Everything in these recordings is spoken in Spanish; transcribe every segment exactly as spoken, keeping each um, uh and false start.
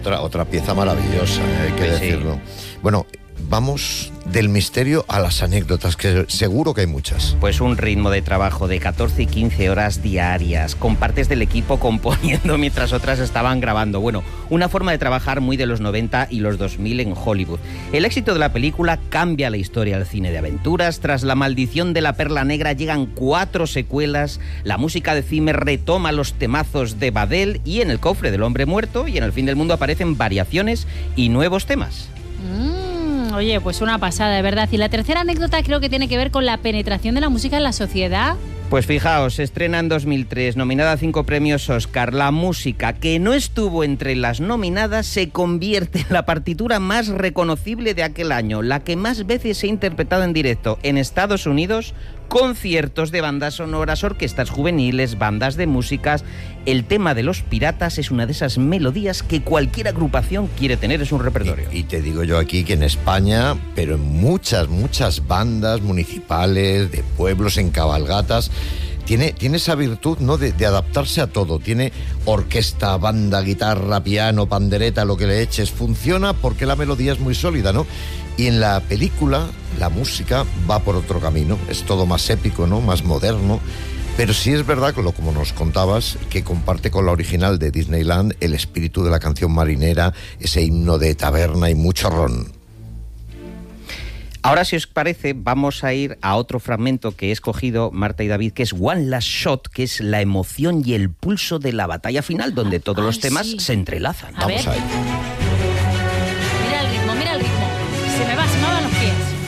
otra, otra pieza maravillosa, hay que Pues sí. decirlo. Bueno, vamos del misterio a las anécdotas, que seguro que hay muchas. Pues un ritmo de trabajo de catorce y quince horas diarias, con partes del equipo componiendo mientras otras estaban grabando. Bueno, una forma de trabajar muy de los noventa y los dos mil en Hollywood. El éxito de la película cambia la historia del cine de aventuras. Tras La maldición de la perla negra llegan cuatro secuelas. La música de Zimmer retoma los temazos de Badell y en El cofre del hombre muerto y en El fin del mundo aparecen variaciones y nuevos temas. Mm. Oye, pues una pasada, de verdad. Y la tercera anécdota creo que tiene que ver con la penetración de la música en la sociedad. Pues fijaos, se estrena en dos mil tres, nominada a cinco premios Oscar. La música, que no estuvo entre las nominadas, se convierte en la partitura más reconocible de aquel año, la que más veces se ha interpretado en directo en Estados Unidos, conciertos de bandas sonoras, orquestas juveniles, bandas de músicas. El tema de los piratas es una de esas melodías que cualquier agrupación quiere tener en su repertorio. Y, y te digo yo aquí que en España, pero en muchas, muchas bandas municipales, de pueblos, en cabalgatas, tiene, tiene esa virtud, ¿no?, de, de adaptarse a todo. Tiene orquesta, banda, guitarra, piano, pandereta, lo que le eches. Funciona porque la melodía es muy sólida, ¿no? Y en la película, la música va por otro camino. Es todo más épico, ¿no?, más moderno. Pero sí es verdad, como nos contabas, que comparte con la original de Disneyland el espíritu de la canción marinera, ese himno de taberna y mucho ron. Ahora, si os parece, vamos a ir a otro fragmento que he escogido, Marta y David, que es One Last Shot, que es la emoción y el pulso de la batalla final, donde todos Ay, los temas sí. se entrelazan. A Vamos ver. a ello. Mira el ritmo, mira el ritmo. Se me va, se me van los pies.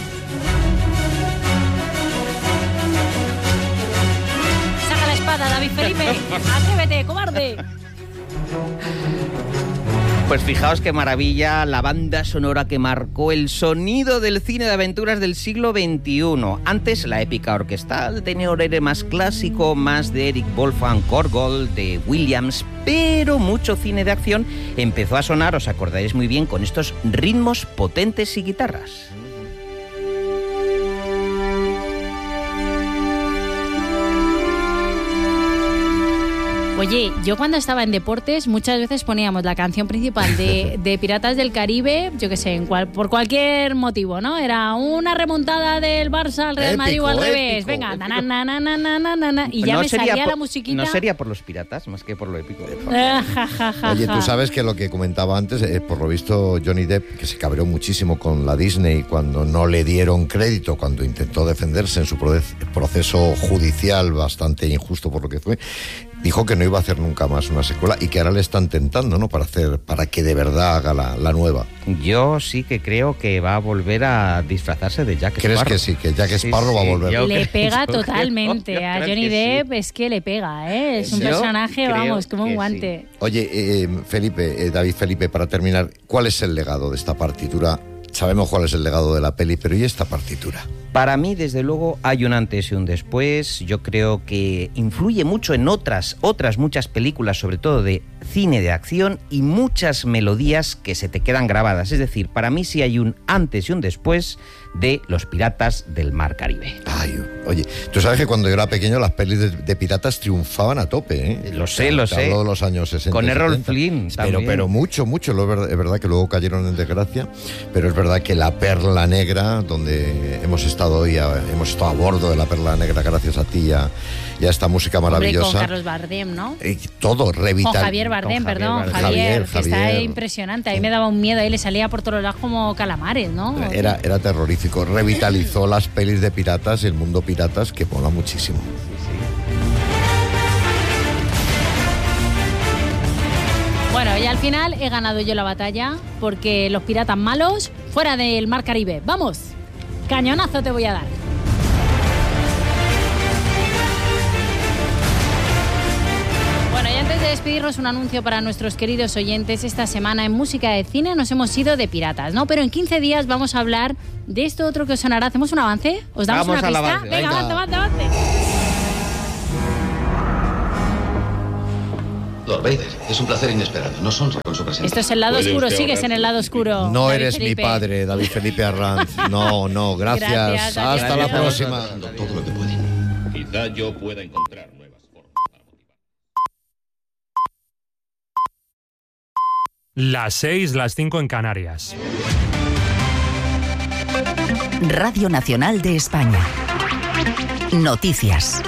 Saca la espada, David Felipe. Atrévete, cobarde. Pues fijaos qué maravilla, la banda sonora que marcó el sonido del cine de aventuras del siglo veintiuno. Antes la épica orquestal tenía un aire más clásico, más de Eric Wolfgang Korgold, de Williams, pero mucho cine de acción empezó a sonar, os acordaréis muy bien, con estos ritmos potentes y guitarras. Oye, yo cuando estaba en deportes muchas veces poníamos la canción principal de, de Piratas del Caribe, yo qué sé, en cual, por cualquier motivo, ¿no? Era una remontada del Barça al Real Épico, Madrid o al revés. épico, Venga, épico. na, na, na, na, na, na, na, na, y ya No me sería salía por- la musiquita. No sería por los piratas, más que por lo épico. Ah, ja, ja, ja, Oye, ja. tú sabes que lo que comentaba antes, eh, por lo visto Johnny Depp, que se cabreó muchísimo con la Disney cuando no le dieron crédito, cuando intentó defenderse en su proce- proceso judicial bastante injusto por lo que fue, dijo que no iba a hacer nunca más una secuela y que ahora le están tentando, ¿no?, para hacer, para que de verdad haga la, la nueva. Yo sí que creo que va a volver a disfrazarse de Jack ¿Crees Sparrow. que sí, que Jack Sí, Sparrow va a sí, volver? yo Le creo- pega yo creo- totalmente yo a creo Johnny que sí. Depp, es que le pega, ¿eh? Es un Yo personaje, creo vamos, como un que guante. Oye, eh, Felipe, eh, David Felipe, para terminar, ¿cuál es el legado de esta partitura? Sabemos cuál es el legado de la peli, pero ¿y esta partitura? Para mí, desde luego, hay un antes y un después. Yo creo que influye mucho en otras, otras muchas películas, sobre todo de cine de acción, y muchas melodías que se te quedan grabadas. Es decir, para mí sí hay un antes y un después de Los Piratas del Mar Caribe. Ay, oye, tú sabes que cuando yo era pequeño las pelis de, de piratas triunfaban a tope, ¿eh? Lo sé, lo Te sé. hablo de los años sesenta. Con y Errol setenta. Flynn Pero, también. pero mucho, mucho. Lo es verdad, es verdad que luego cayeron en desgracia, pero es verdad que la Perla Negra, donde hemos estado hoy, a- hemos estado a bordo de la Perla Negra gracias a ti y a, y a esta música Hombre, maravillosa. con Carlos Bardem, ¿no? Eh, todo revital. Con Javier Bardem, Con Javier perdón, Bardem. Javier, Javier, que está Javier. impresionante. Ahí me daba un miedo, ahí le salía por todos lados como calamares, ¿no? Era, era terrorífico. Revitalizó las pelis de piratas y el mundo piratas, que mola muchísimo. Bueno, y al final he ganado yo la batalla porque los piratas malos fuera del Mar Caribe. ¡Vamos! Cañonazo te voy a dar. Bueno, y antes de despedirnos, un anuncio para nuestros queridos oyentes. Esta semana en Música de Cine nos hemos ido de piratas, ¿no? Pero en quince días vamos a hablar de esto otro que os sonará. ¿Hacemos un avance? ¿Os damos Vamos una al pista? avance, Venga, venga. avance, avance, avance. Lord Vader, es un placer inesperado. No son con su presencia. Esto es el lado ¿Puede oscuro, usted sigues ahorrar en el lado oscuro. No David eres Felipe. mi padre, David Felipe Arranz. No, no, gracias. Gracias, adiós. Hasta la Adiós. próxima. Haciendo todo lo que pueden. Quizá yo pueda encontrar nuevas formas para motivar. Las seis, las cinco en Canarias. Radio Nacional de España. Noticias.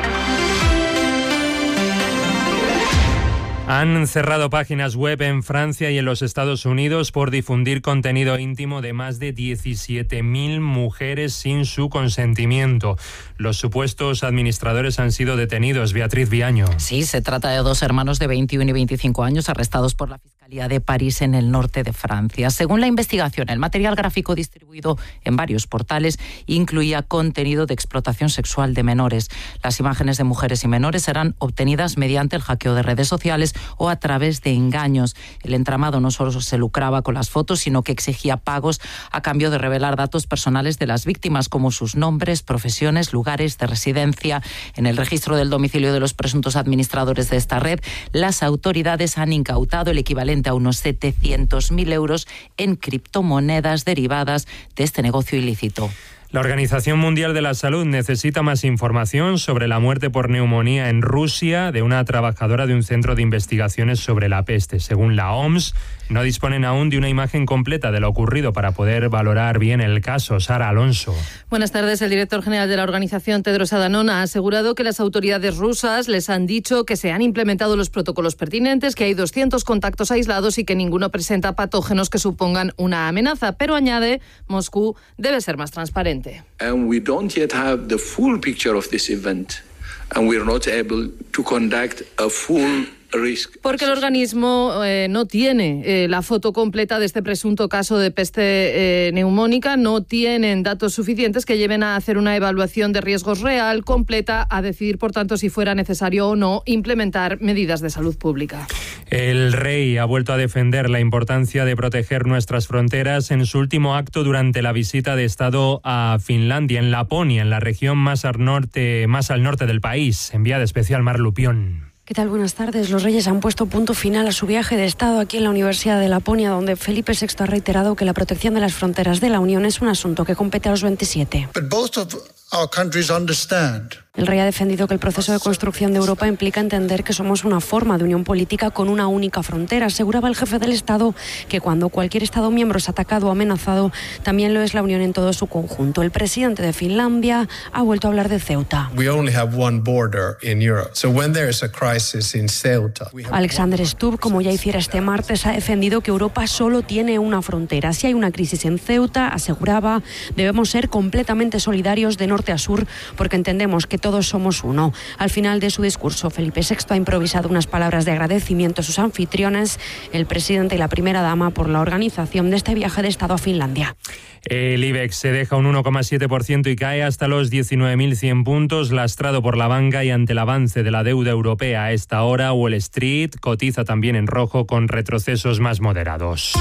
Han cerrado páginas web en Francia y en los Estados Unidos por difundir contenido íntimo de más de diecisiete mil mujeres sin su consentimiento. Los supuestos administradores han sido detenidos. Beatriz Viaño. Sí, se trata de dos hermanos de veintiuno y veinticinco años arrestados por la Fiscalía de París en el norte de Francia. Según la investigación, el material gráfico distribuido en varios portales incluía contenido de explotación sexual de menores. Las imágenes de mujeres y menores eran obtenidas mediante el hackeo de redes sociales o a través de engaños. El entramado no solo se lucraba con las fotos, sino que exigía pagos a cambio de revelar datos personales de las víctimas, como sus nombres, profesiones, lugares de residencia. En el registro del domicilio de los presuntos administradores de esta red, las autoridades han incautado el equivalente a unos setecientos mil euros en criptomonedas derivadas de este negocio ilícito. La Organización Mundial de la Salud necesita más información sobre la muerte por neumonía en Rusia de una trabajadora de un centro de investigaciones sobre la peste. Según la O M S, no disponen aún de una imagen completa de lo ocurrido para poder valorar bien el caso. Sara Alonso. Buenas tardes. El director general de la organización, Tedros Adhanom, ha asegurado que las autoridades rusas les han dicho que se han implementado los protocolos pertinentes, que hay doscientos contactos aislados y que ninguno presenta patógenos que supongan una amenaza. Pero añade, Moscú debe ser más transparente. And we don't yet have the full picture of this event, and we're not able to conduct a full Porque el organismo eh, no tiene eh, la foto completa de este presunto caso de peste eh, neumónica, no tienen datos suficientes que lleven a hacer una evaluación de riesgos real, completa, a decidir, por tanto, si fuera necesario o no implementar medidas de salud pública. El rey ha vuelto a defender la importancia de proteger nuestras fronteras en su último acto durante la visita de Estado a Finlandia, en Laponia, en la región más al norte, más al norte del país. Enviada especial Mar Lupión. ¿Qué tal? Buenas tardes. Los Reyes han puesto punto final a su viaje de Estado aquí en la Universidad de Laponia, donde Felipe sexto ha reiterado que la protección de las fronteras de la Unión es un asunto que compete a los veintisiete. But both of our countries understand. El rey ha defendido que el proceso de construcción de Europa implica entender que somos una forma de unión política con una única frontera. Aseguraba el jefe del Estado que cuando cualquier Estado miembro es atacado o amenazado, también lo es la Unión en todo su conjunto. El presidente de Finlandia ha vuelto a hablar de Ceuta. We only have one border in Europe. So when there is a crisis in Ceuta, Alexander Stubb, como ya hiciera este martes, ha defendido que Europa solo tiene una frontera. Si hay una crisis en Ceuta, aseguraba, debemos ser completamente solidarios de norte a sur, porque entendemos que todos somos uno. Al final de su discurso, Felipe sexto ha improvisado unas palabras de agradecimiento a sus anfitriones, el presidente y la primera dama, por la organización de este viaje de Estado a Finlandia. El IBEX se deja un uno coma siete por ciento y cae hasta los diecinueve mil cien puntos, lastrado por la banca y ante el avance de la deuda europea. A esta hora, Wall Street cotiza también en rojo con retrocesos más moderados.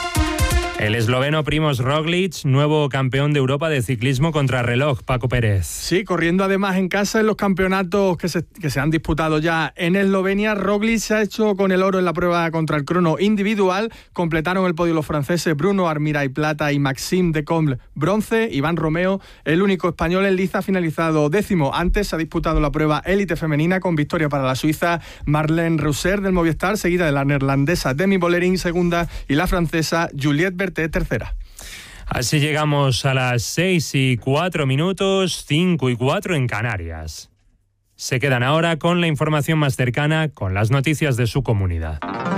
El esloveno Primož Roglič, nuevo campeón de Europa de ciclismo contrarreloj. Paco Pérez. Sí, corriendo además en casa en los campeonatos que se, que se han disputado ya en Eslovenia. Roglič se ha hecho con el oro en la prueba contra el crono individual. Completaron el podio los franceses Bruno Armirail plata y Maxime de Comble bronce. Iván Romeo, el único español en liza, ha finalizado décimo. Antes se ha disputado la prueba élite femenina con victoria para la suiza Marlene Reusser del Movistar, seguida de la neerlandesa Demi Vollering segunda y la francesa Juliette Berthet tercera. Así llegamos a las seis y cuatro minutos, cinco y cuatro en Canarias. Se quedan ahora con la información más cercana, con las noticias de su comunidad.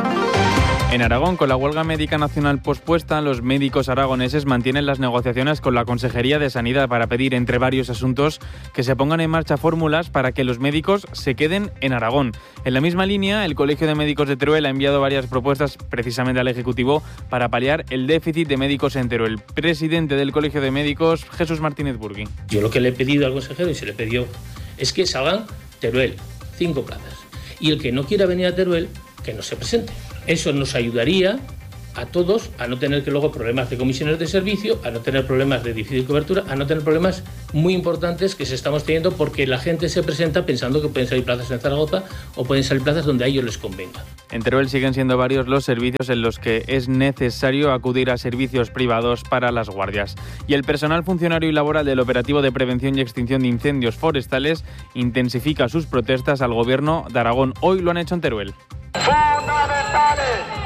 En Aragón, con la huelga médica nacional pospuesta, los médicos aragoneses mantienen las negociaciones con la Consejería de Sanidad para pedir, entre varios asuntos, que se pongan en marcha fórmulas para que los médicos se queden en Aragón. En la misma línea, el Colegio de Médicos de Teruel ha enviado varias propuestas precisamente al Ejecutivo para paliar el déficit de médicos en Teruel. Presidente del Colegio de Médicos, Jesús Martínez Burgui. Yo lo que le he pedido al consejero, y se le pidió, es que salgan Teruel, cinco plazas. Y el que no quiera venir a Teruel, que no se presente. Eso nos ayudaría a todos a no tener que luego problemas de comisiones de servicio, a no tener problemas de difícil cobertura, a no tener problemas muy importantes que se estamos teniendo porque la gente se presenta pensando que pueden salir plazas en Zaragoza o pueden salir plazas donde a ellos les convenga. En Teruel siguen siendo varios los servicios en los que es necesario acudir a servicios privados para las guardias. Y el personal funcionario y laboral del Operativo de Prevención y Extinción de Incendios Forestales intensifica sus protestas al Gobierno de Aragón. Hoy lo han hecho en Teruel. Fundamentales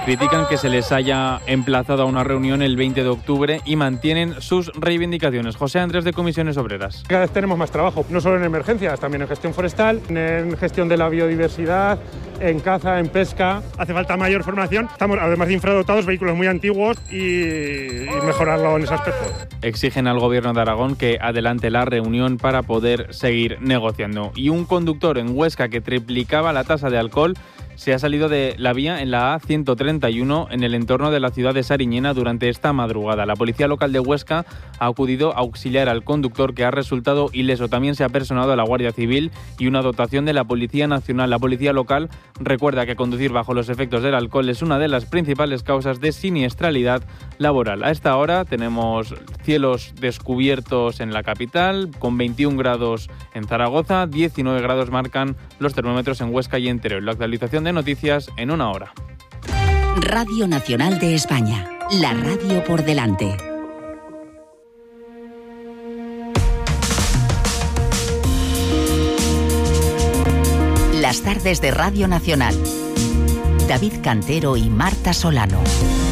Critican que se les haya emplazado a una reunión el veinte de octubre y mantienen sus reivindicaciones. José Andrés, de Comisiones Obreras. Cada vez tenemos más trabajo, no solo en emergencias, también en gestión forestal, en gestión de la biodiversidad, en caza, en pesca. Hace falta mayor formación. Estamos, además de infradotados, vehículos muy antiguos y, y mejorarlo en ese aspecto. Exigen al Gobierno de Aragón que adelante la reunión para poder seguir negociando. Y un conductor en Huesca que triplicaba la tasa de alcohol se ha salido de la vía en la A ciento treinta y uno en el entorno de la ciudad de Sariñena durante esta madrugada. La policía local de Huesca ha acudido a auxiliar al conductor, que ha resultado ileso. También se ha personado a la Guardia Civil y una dotación de la Policía Nacional. La policía local recuerda que conducir bajo los efectos del alcohol es una de las principales causas de siniestralidad laboral. A esta hora tenemos cielos descubiertos en la capital, con veintiún grados en Zaragoza, diecinueve grados marcan los termómetros en Huesca y en Teruel. La actualización de noticias en una hora. Radio Nacional de España, la radio por delante. Las tardes de Radio Nacional. David Cantero y Marta Solano.